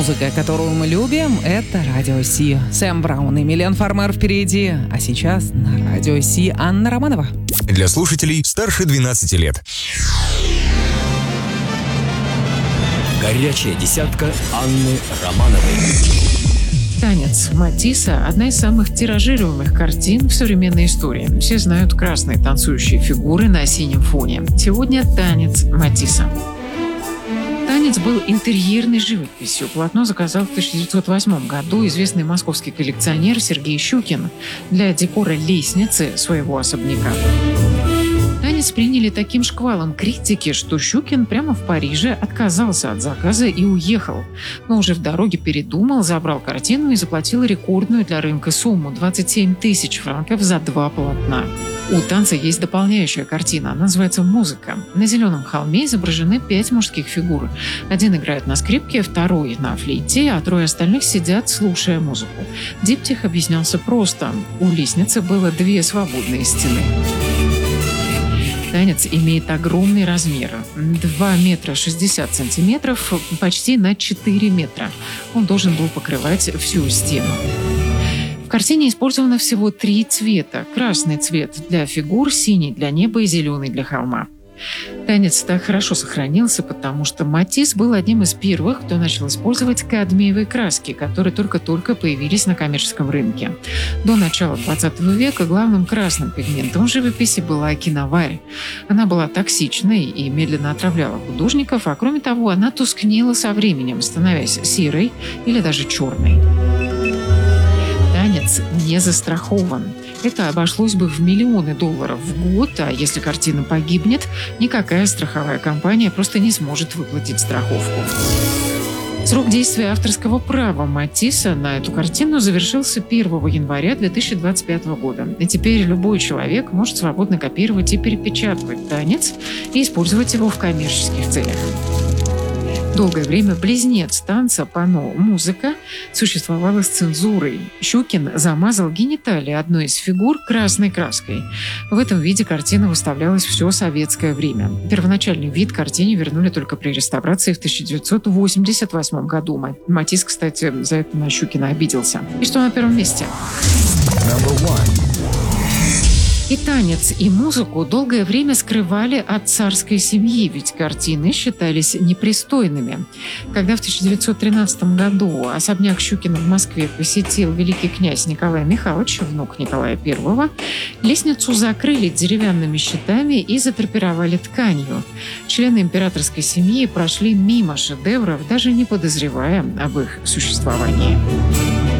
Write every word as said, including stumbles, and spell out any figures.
Музыка, которую мы любим, это Радио Си. Сэм Браун и Милен Фармер впереди. А сейчас на Радио Си Анна Романова. Для слушателей старше двенадцати лет. Горячая десятка Анны Романовой. «Танец» Матисса – одна из самых тиражируемых картин в современной истории. Все знают красные танцующие фигуры на синем фоне. Сегодня «Танец» Матисса. «Танец» был интерьерной живописью. Полотно заказал в тысяча девятьсот восьмом году известный московский коллекционер Сергей Щукин для декора лестницы своего особняка. «Танец» приняли таким шквалом критики, что Щукин прямо в Париже отказался от заказа и уехал. Но уже в дороге передумал, забрал картину и заплатил рекордную для рынка сумму – двадцать семь тысяч франков за два полотна. У «Танца» есть дополняющая картина. Она называется «Музыка». На зеленом холме изображены пять мужских фигур. Один играет на скрипке, второй на флейте, а трое остальных сидят, слушая музыку. Диптих объяснялся просто. У лестницы было две свободные стены. «Танец» имеет огромный размер – два метра шестьдесят сантиметров, почти на четыре метра. Он должен был покрывать всю стену. В картине использовано всего три цвета. Красный цвет для фигур, синий для неба и зеленый для холма. «Танец» так хорошо сохранился, потому что Матисс был одним из первых, кто начал использовать кадмиевые краски, которые только-только появились на коммерческом рынке. До начала двадцатого века главным красным пигментом в живописи была киноварь. Она была токсичной и медленно отравляла художников, а кроме того, она тускнела со временем, становясь серой или даже черной. «Танец» не застрахован. Это обошлось бы в миллионы долларов в год, а если картина погибнет, никакая страховая компания просто не сможет выплатить страховку. Срок действия авторского права Матисса на эту картину завершился первого января две тысячи двадцать пятого года. И теперь любой человек может свободно копировать и перепечатывать «Танец» и использовать его в коммерческих целях. Долгое время близнец «Танца» панно «Музыка» существовало с цензурой. Щукин замазал гениталии одной из фигур красной краской. В этом виде картина выставлялась все советское время. Первоначальный вид картине вернули только при реставрации в тысяча девятьсот восемьдесят восьмом году. Матисс, кстати, за это на Щукина обиделся. И что на первом месте? И «Танец», и музыку долгое время скрывали от царской семьи, ведь картины считались непристойными. Когда в тысяча девятьсот тринадцатом году особняк Щукина в Москве посетил великий князь Николай Михайлович, внук Николая Первого, лестницу закрыли деревянными щитами и задрапировали тканью. Члены императорской семьи прошли мимо шедевров, даже не подозревая об их существовании.